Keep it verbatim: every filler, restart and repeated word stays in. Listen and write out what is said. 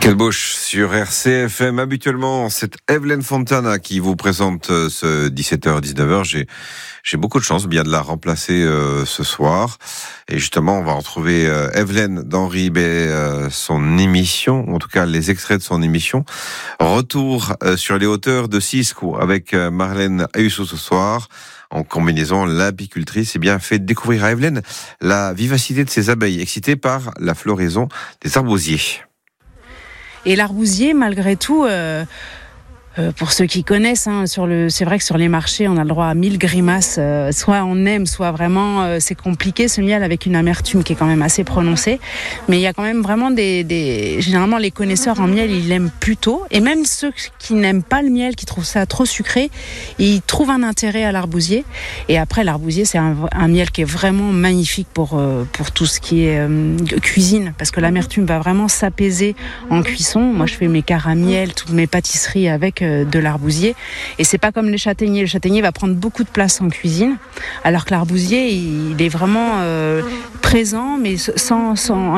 Quelle bouche sur R C F M. Habituellement, c'est Evelyne Fontana qui vous présente ce dix-sept heures dix-neuf heures. J'ai, j'ai beaucoup de chance bien de la remplacer euh, ce soir. Et justement, on va retrouver euh, Evelyne dans Ribet, euh, son émission, en tout cas les extraits de son émission. Retour euh, sur les hauteurs de Cisco avec euh, Marlène Ayuso ce soir. En combinaison, l'apicultrice est bien fait découvrir à Evelyne la vivacité de ses abeilles, excitées par la floraison des arbousiers. Et l'arbousier, malgré tout, euh, euh, pour ceux qui connaissent, hein, sur le, c'est vrai que sur les marchés, on a le droit à mille grimaces. Euh, soit on aime, soit vraiment euh, c'est compliqué ce miel avec une amertume qui est quand même assez prononcée. Mais il y a quand même vraiment des, des... Généralement, les connaisseurs en miel, ils l'aiment plutôt. Et même ceux qui n'aiment pas le miel, qui trouvent ça trop sucré, ils trouvent un intérêt à l'arbousier. Et après, l'arbousier, c'est un, un miel qui est vraiment magnifique pour, euh, pour tout ce qui est euh, cuisine. Parce que l'amertume va vraiment s'apaiser en cuisson. Moi, je fais mes caramiels, toutes mes pâtisseries avec euh, de l'arbousier. Et c'est pas comme le châtaignier. Le châtaignier va prendre beaucoup de place en cuisine. Alors que l'arbousier, il, il est vraiment euh, présent, mais sans, sans,